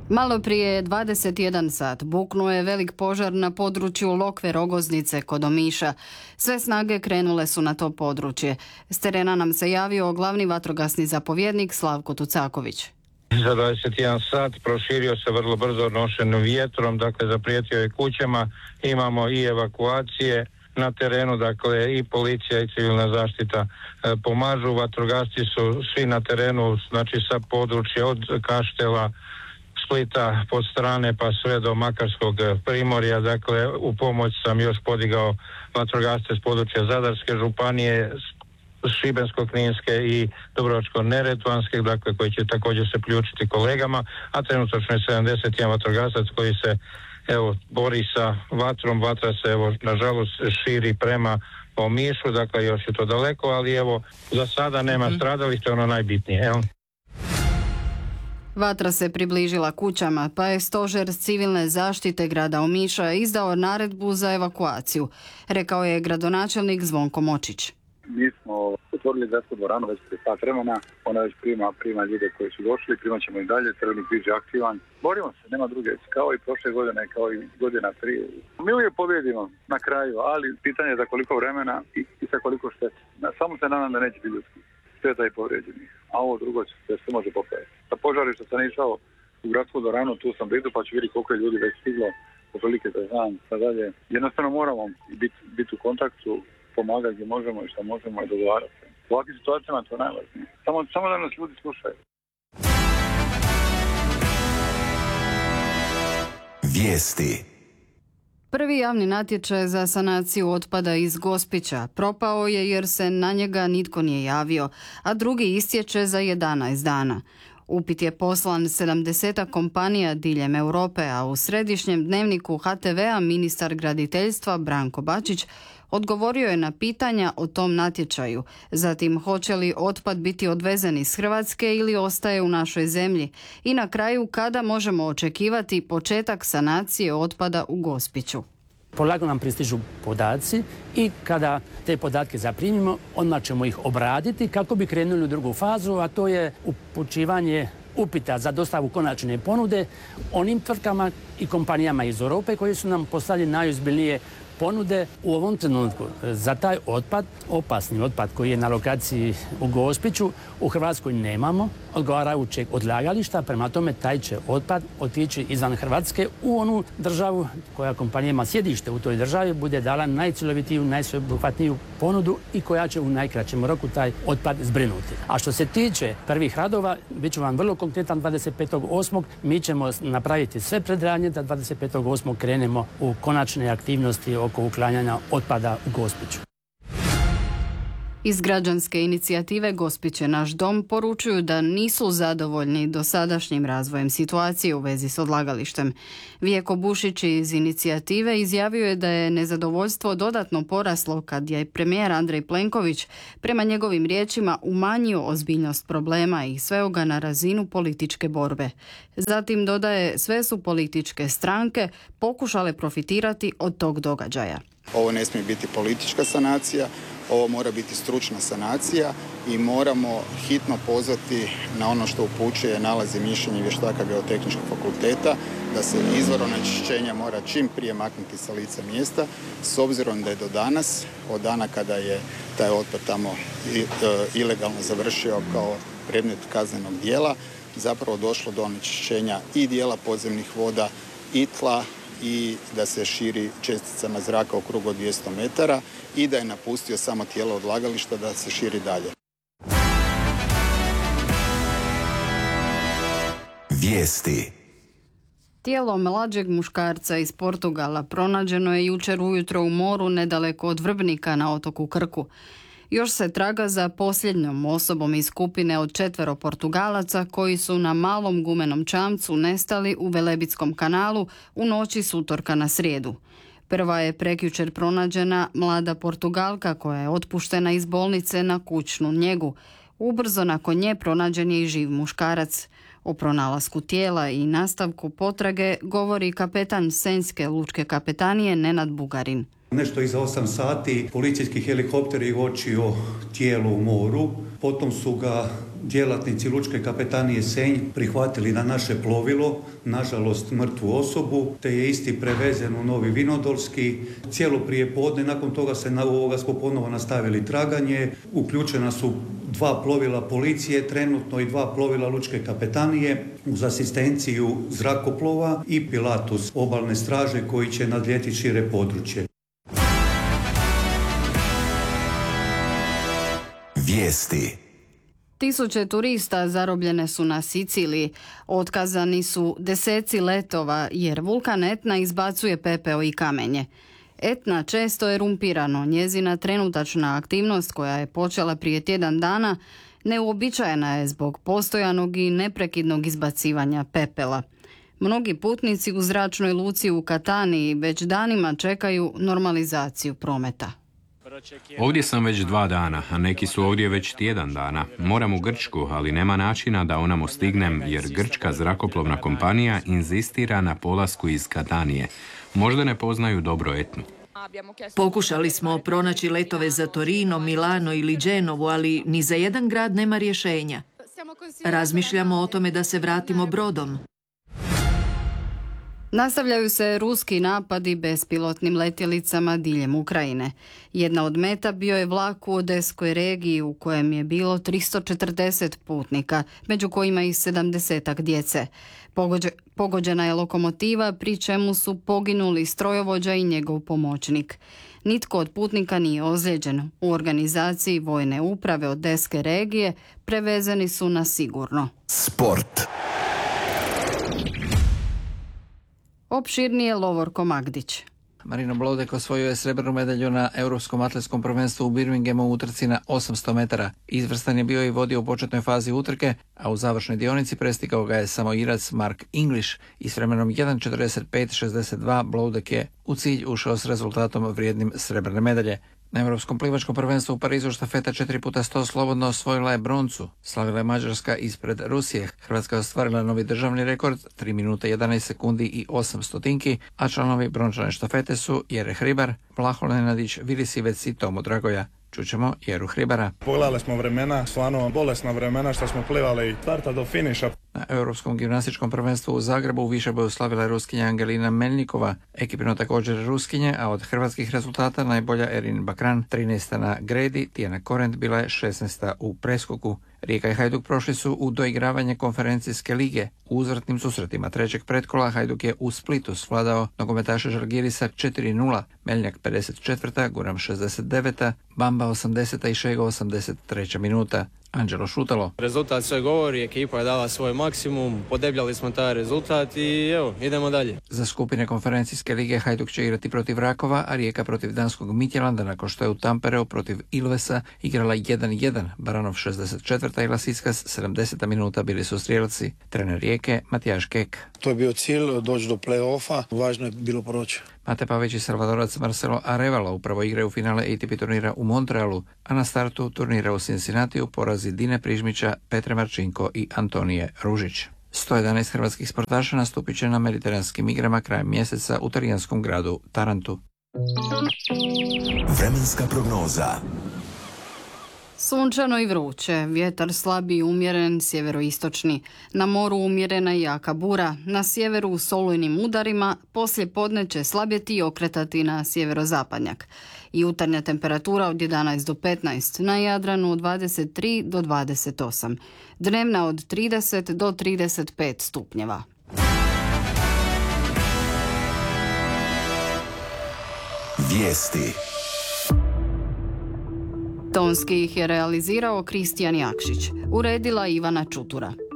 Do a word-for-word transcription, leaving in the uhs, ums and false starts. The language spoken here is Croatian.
Malo prije dvadeset jedan sat buknuo je velik požar na području Lokve Rogoznice kod Omiša. Sve snage krenule su na to područje. S terena nam se javio glavni vatrogasni zapovjednik Slavko Tucaković. Za dvadeset jedan sat proširio se vrlo brzo nošenim vjetrom, dakle zaprijetio je kućama, imamo i evakuacije na terenu, dakle i policija i civilna zaštita e, pomažu, vatrogasci su svi na terenu, znači sa područja od Kaštela, Splita, pod strane pa sve do Makarskog primorja, dakle u pomoć sam još podigao vatrogasce s područja Zadarske županije, Šibensko-kninske i Dubrovačko-neretvanske, dakle koji će također se priključiti kolegama, a trenutačno je sedamdeset jedan vatrogasac koji se evo bori sa vatrom. Vatra se evo nažalost širi prema Omišu, dakle još je to daleko, ali evo za sada nema stradalih, to je ono najbitnije. Evo. Vatra se približila kućama, pa je stožer civilne zaštite grada Omiša izdao naredbu za evakuaciju, rekao je gradonačelnik Zvonko Močić. Mi smo otvorili gradsku dvoranu već prije sat vremena, ona već prima, prima ljude koji su došli, primat ćemo i dalje, crveni križ je aktivan. Borimo se, nema druge, kao i prošle godine, kao i godina prije. Mi uvijek pobjedimo na kraju, ali pitanje je za koliko vremena i, i sa koliko štete. Samo se nadam da neće biti ljudski šteta i povrijeđenih, a ovo drugo se sve može popraviti. Sa požari što sam išao u gradsku dvoranu, tu sam blizu pa ću vidjeti koliko je ljudi već stiglo, poprilike da znam, sad dalje. Jednostavno moramo biti bit u kontaktu, pomagati gdje možemo i što možemo i dogovarati. U ovakvim situacijama to je najvažnije. Samo, samo da nas ljudi slušaju. Vijesti. Prvi javni natječaj za sanaciju otpada iz Gospića propao je jer se na njega nitko nije javio, a drugi istječe za jedanaest dana. Upit je poslan sedamdeset kompanija diljem Europe, a u središnjem dnevniku ha te vea ministar graditeljstva Branko Bačić odgovorio je na pitanja o tom natječaju, zatim hoće li otpad biti odvezen iz Hrvatske ili ostaje u našoj zemlji i na kraju kada možemo očekivati početak sanacije otpada u Gospiću. Polako nam pristižu podaci i kada te podatke zaprimimo, odmah ćemo ih obraditi kako bi krenuli u drugu fazu, a to je upućivanje upita za dostavu konačne ponude onim tvrtkama i kompanijama iz Europe koji su nam poslali najozbiljnije ponude. U ovom trenutku za taj otpad, opasni otpad koji je na lokaciji u Gospiću, u Hrvatskoj nemamo odgovarajućeg odlagališta, prema tome taj će otpad otići izvan Hrvatske u onu državu koja kompanija ima sjedište u toj državi bude dala najcjelovitiju, najsveobuhvatniju ponudu i koja će u najkraćem roku taj otpad zbrinuti. A što se tiče prvih radova, bit ću vam vrlo konkretan, dvadeset petog osmog mi ćemo napraviti sve predradnje da dvadeset petog osmog krenemo u konačne aktivnosti oko uklanjanja otpada u Gospiću. Iz građanske inicijative Gospić je naš dom poručuju da nisu zadovoljni dosadašnjim razvojem situacije u vezi s odlagalištem. Vijeko Bušić iz inicijative izjavio je da je nezadovoljstvo dodatno poraslo kad je premijer Andrej Plenković prema njegovim riječima umanjio ozbiljnost problema i sveo ga na razinu političke borbe. Zatim dodaje, sve su političke stranke pokušale profitirati od tog događaja. Ovo ne smije biti politička sanacija, ovo mora biti stručna sanacija i moramo hitno pozvati na ono što upućuje nalazi i mišljenje vještaka Geotehničkog fakulteta, da se izvor onečišćenja mora čim prije maknuti sa lica mjesta, s obzirom da je do danas, od dana kada je taj otpad tamo ilegalno završio kao predmet kaznenog djela, zapravo došlo do onečišćenja i dijela podzemnih voda i tla, i da se širi česticama zraka u krugu od dvjesto metara i da je napustio samo tijelo odlagališta da se širi dalje. Vijesti. Tijelo mlađeg muškarca iz Portugala pronađeno je jučer ujutro u moru nedaleko od Vrbnika na otoku Krku. Još se traga za posljednjom osobom iz skupine od četvero Portugalaca koji su na malom gumenom čamcu nestali u Velebitskom kanalu u noći s utorka na srijedu. Prva je prekjučer pronađena mlada Portugalka koja je otpuštena iz bolnice na kućnu njegu. Ubrzo nakon nje pronađen je i živ muškarac. O pronalasku tijela i nastavku potrage govori kapetan Senjske lučke kapetanije Nenad Bugarin. Nešto iza osam sati policijski helikopter je uočio tijelo u moru, potom su ga djelatnici Lučke kapetanije Senj prihvatili na naše plovilo, nažalost mrtvu osobu, te je isti prevezen u Novi Vinodolski. Cijelo prijepodne, nakon toga se na ovoga smo ponovo nastavili traganje, uključena su dva plovila policije, trenutno i dva plovila Lučke kapetanije uz asistenciju zrakoplova i Pilatus obalne straže koji će nadljeti šire područje. Vijesti. Tisuće turista zarobljene su na Siciliji. Otkazani su deseci letova jer vulkan Etna izbacuje pepeo i kamenje. Etna često erumpirano, njezina trenutačna aktivnost koja je počela prije tjedan dana neuobičajena je zbog postojanog i neprekidnog izbacivanja pepela. Mnogi putnici u zračnoj luci u Kataniji već danima čekaju normalizaciju prometa. Ovdje sam već dva dana, a neki su ovdje već tjedan dana. Moram u Grčku, ali nema načina da onamo stignem jer grčka zrakoplovna kompanija inzistira na polasku iz Katanije. Možda ne poznaju dobro Etnu. Pokušali smo pronaći letove za Torino, Milano ili Genovu, ali ni za jedan grad nema rješenja. Razmišljamo o tome da se vratimo brodom. Nastavljaju se ruski napadi bespilotnim letjelicama diljem Ukrajine. Jedna od meta bio je vlak u Odeskoj regiji u kojem je bilo tristo četrdeset putnika, među kojima i sedamdesetak djece. Pogođe, pogođena je lokomotiva, pri čemu su poginuli strojovođa i njegov pomoćnik. Nitko od putnika nije ozlijeđen. U organizaciji vojne uprave Odeske regije prevezeni su na sigurno. Sport. Opširnije Lovorko Magdić. Marino Blodek osvojio je srebrnu medalju na Europskom atletskom prvenstvu u Birminghamu u utrci na osamsto metara. Izvrstan je bio i vodio u početnoj fazi utrke, a u završnoj dionici prestigao ga je samo Irac Mark English i s vremenom jedan četrdeset pet šezdeset dva Blodek je u cilj ušao s rezultatom vrijednim srebrne medalje. Na Europskom plivačkom prvenstvu u Parizu štafeta četiri puta sto slobodno osvojila je broncu. Slavila je Mađarska ispred Rusije. Hrvatska je ostvarila novi državni rekord, tri minute jedanaest sekundi i osam stotinki, a članovi brončane štafete su Jere Hribar, Vlaho Nenadić, Vili Sivec i Tomo Dragoja. Čućemo Jeru Hribara. Pogledali smo vremena, stvarno bolesna vremena što smo plivali starta do finiša. Na Europskom gimnastičkom prvenstvu u Zagrebu u višeboju slavila je Ruskinja Angelina Melnikova, ekipno također Ruskinje, a od hrvatskih rezultata najbolja Erin Bakran, trinaesta na gredi, Tijana Korent bila je šesnaesta u preskoku. Rijeka i Hajduk prošli su u doigravanje konferencijske lige. U uzvratnim susretima trećeg pretkola Hajduk je u Splitu svladao nogometaše Žalgirisa četiri nula, Meljnjak pedeset četvrta, Guram šezdeset deveta, Bamba osamdeseta i Šego osamdeset treća minuta. Anđelo Šutalo. Rezultat sve govori, ekipa je dala svoj maksimum, podebljali smo taj rezultat i evo, idemo dalje. Za skupine konferencijske lige Hajduk će igrati protiv Rakova, a Rijeka protiv danskog Midtjylanda nakon što je u Tampereu protiv Ilvesa igrala jedan jedan. Baranov šezdeset četvrta i Lasickas sedamdeseta minuta bili su strijelci. Trener Rijeke Matijaš Kek. To je bio cilj, doći do play-offa, važno je bilo proći. Mate Pavić i Salvadorac Marcelo Arevalo upravo igraju u finale A T P turnira u Montrealu, a na startu turnira u Cincinnatiju porazi Dine Prižmića, Petre Marčinko i Antonije Ružić. sto jedanaest hrvatskih sportaša nastupit će na mediteranskim igrama krajem mjeseca u talijanskom gradu Tarantu. Vremenska prognoza. Sunčano i vruće, vjetar slabi i umjeren, sjeveroistočni. Na moru umjerena i jaka bura, na sjeveru s olujnim udarima, poslije podne će slabjeti i okretati na sjeverozapadnjak. I jutarnja temperatura od jedanaest do petnaest, na Jadranu od dvadeset tri do dvadeset osam, dnevna od trideset do trideset pet stupnjeva. Vijesti. Tonski ih je realizirao Kristijan Jakšić, uredila Ivana Čutura.